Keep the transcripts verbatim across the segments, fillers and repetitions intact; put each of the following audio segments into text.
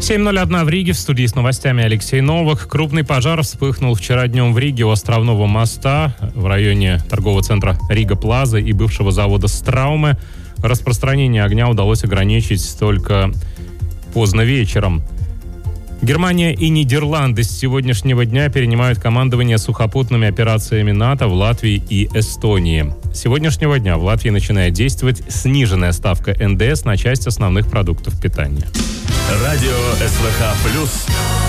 семь ноль один в Риге, в студии с новостями Алексей Новак. Крупный пожар вспыхнул вчера днем в Риге у Островного моста в районе торгового центра Рига Плаза и бывшего завода Страуме. Распространение огня удалось ограничить только поздно вечером. Германия и Нидерланды с сегодняшнего дня перенимают командование сухопутными операциями НАТО в Латвии и Эстонии. С сегодняшнего дня в Латвии начинает действовать сниженная ставка эн дэ эс на часть основных продуктов питания. Радио эс вэ ха плюс.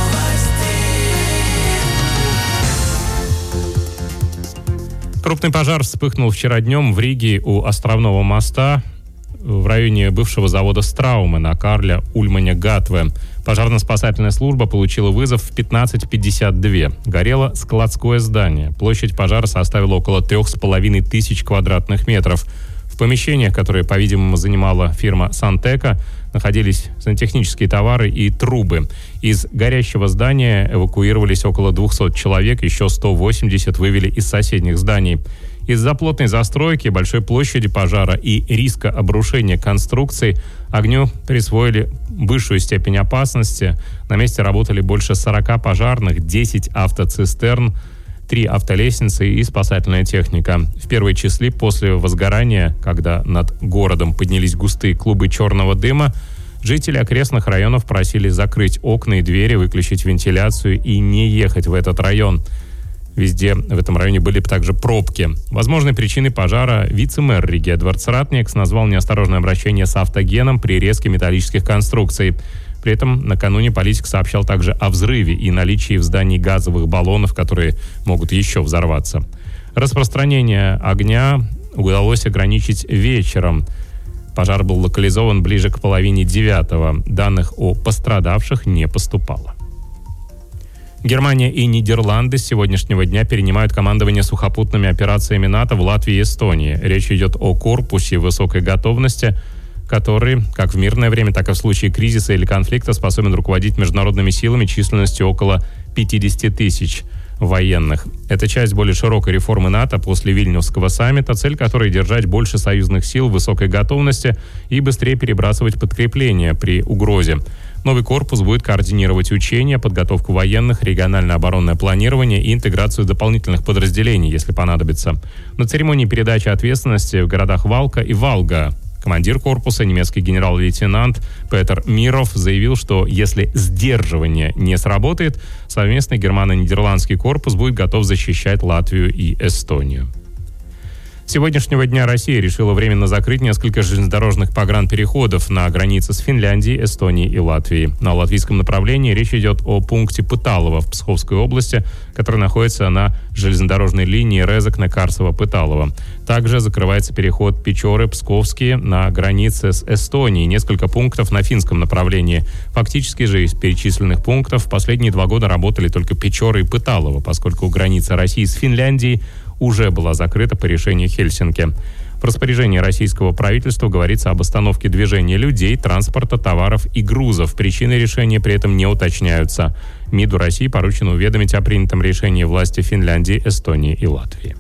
Крупный пожар вспыхнул вчера днем в Риге у Островного моста в районе бывшего завода Страуме на Карля Ульмане Гатве. Пожарно-спасательная служба получила вызов в пятнадцать пятьдесят два. Горело складское здание. Площадь пожара составила около трех с половиной тысяч квадратных метров. В помещениях, которые, по-видимому, занимала фирма Сантека, находились сантехнические товары и трубы. Из горящего здания эвакуировались около двухсот человек, еще сто восемьдесят вывели из соседних зданий. Из-за плотной застройки, большой площади пожара и риска обрушения конструкций огню присвоили высшую степень опасности. На месте работали больше сорока пожарных, десять автоцистерн, три автолестницы и спасательная техника. В первые часы после возгорания, когда над городом поднялись густые клубы черного дыма, жители окрестных районов просили закрыть окна и двери, выключить вентиляцию и не ехать в этот район. Везде в этом районе были также пробки. Возможной причиной пожара вице-мэр Риги Эдвард Сратникс назвал неосторожное обращение с автогеном при резке металлических конструкций. При этом накануне политик сообщал также о взрыве и наличии в здании газовых баллонов, которые могут еще взорваться. Распространение огня удалось ограничить вечером. Пожар был локализован ближе к половине девятого. Данных о пострадавших не поступало. Германия и Нидерланды с сегодняшнего дня перенимают командование сухопутными операциями НАТО в Латвии и Эстонии. Речь идет о корпусе высокой готовности, который, как в мирное время, так и в случае кризиса или конфликта, способен руководить международными силами численностью около пятьдесят тысяч военных. Это часть более широкой реформы НАТО после Вильнюсского саммита, цель которой держать больше союзных сил в высокой готовности и быстрее перебрасывать подкрепления при угрозе. Новый корпус будет координировать учения, подготовку военных, региональное оборонное планирование и интеграцию дополнительных подразделений, если понадобится. На церемонии передачи ответственности в городах Валка и Валга командир корпуса, немецкий генерал-лейтенант Петер Миров, заявил, что если сдерживание не сработает, совместный германо-нидерландский корпус будет готов защищать Латвию и Эстонию. С сегодняшнего дня Россия решила временно закрыть несколько железнодорожных погранпереходов на границе с Финляндией, Эстонией и Латвией. На латвийском направлении речь идет о пункте Пыталово в Псковской области, который находится на железнодорожной линии Резекне-Карсово-Пыталово. Также закрывается переход Печоры-Псковские на границе с Эстонией. Несколько пунктов на финском направлении. Фактически же из перечисленных пунктов в последние два года работали только Печоры и Пыталово, поскольку граница России с Финляндией уже была закрыта по решению Хельсинки. В распоряжении российского правительства говорится об остановке движения людей, транспорта, товаров и грузов. Причины решения при этом не уточняются. МИДу России поручено уведомить о принятом решении власти Финляндии, Эстонии и Латвии.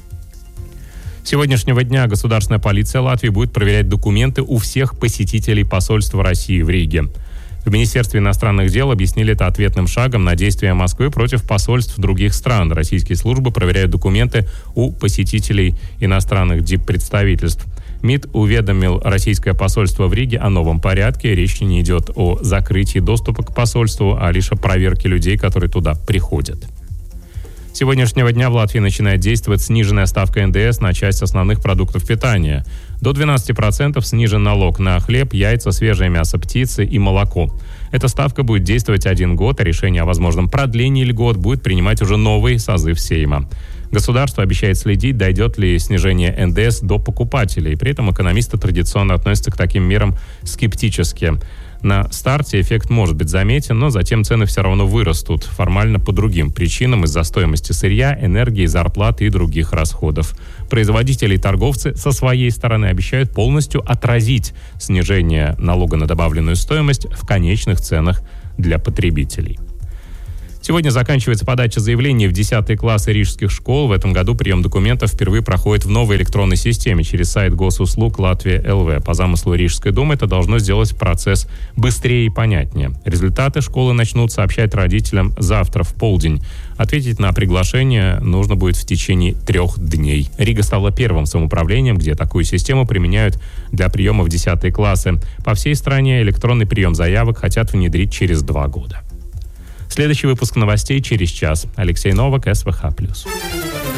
С сегодняшнего дня государственная полиция Латвии будет проверять документы у всех посетителей посольства России в Риге. В Министерстве иностранных дел объяснили это ответным шагом на действия Москвы против посольств других стран. Российские службы проверяют документы у посетителей иностранных диппредставительств. МИД уведомил российское посольство в Риге о новом порядке. Речь не идет о закрытии доступа к посольству, а лишь о проверке людей, которые туда приходят. С сегодняшнего дня в Латвии начинает действовать сниженная ставка эн дэ эс на часть основных продуктов питания. До двенадцати процентов снижен налог на хлеб, яйца, свежее мясо птицы и молоко. Эта ставка будет действовать один год, а решение о возможном продлении льгот будет принимать уже новый созыв Сейма. Государство обещает следить, дойдет ли снижение эн дэ эс до покупателей. При этом экономисты традиционно относятся к таким мерам скептически. На старте эффект может быть заметен, но затем цены все равно вырастут, формально по другим причинам из-за стоимости сырья, энергии, зарплаты и других расходов. Производители и торговцы со своей стороны обещают полностью отразить снижение налога на добавленную стоимость в конечных ценах для потребителей. Сегодня заканчивается подача заявлений в десятые классы рижских школ. В этом году прием документов впервые проходит в новой электронной системе через сайт госуслуг Латвия точка эл ви. По замыслу Рижской думы это должно сделать процесс быстрее и понятнее. Результаты школы начнут сообщать родителям завтра в полдень. Ответить на приглашение нужно будет в течение трех дней. Рига стала первым самоуправлением, где такую систему применяют для приема в десятые классы. По всей стране электронный прием заявок хотят внедрить через два года. Следующий выпуск новостей через час. Алексей Новак, эс вэ ха плюс.